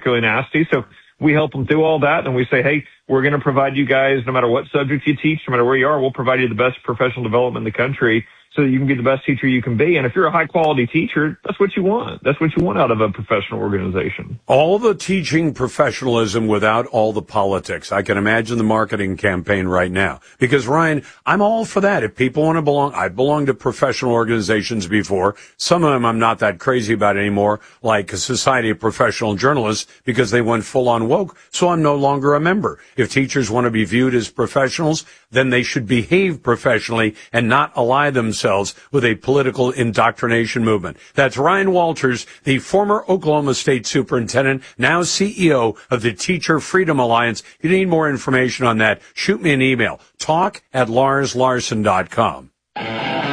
really nasty. So we help them through all that, and we say, hey, we're going to provide you guys, no matter what subject you teach, no matter where you are, we'll provide you the best professional development in the country so that you can be the best teacher you can be. And if you're a high-quality teacher, that's what you want. That's what you want out of a professional organization. All the teaching professionalism without all the politics. I can imagine the marketing campaign right now. Because, Ryan, I'm all for that. If people want to belong, I've belonged to professional organizations before. Some of them I'm not that crazy about anymore, like a Society of Professional Journalists, because they went full-on woke, so I'm no longer a member. If teachers want to be viewed as professionals, then they should behave professionally and not ally themselves with a political indoctrination movement. That's Ryan Walters, the former Oklahoma State Superintendent, now CEO of the Teacher Freedom Alliance. If you need more information on that, shoot me an email, talk@larslarson.com.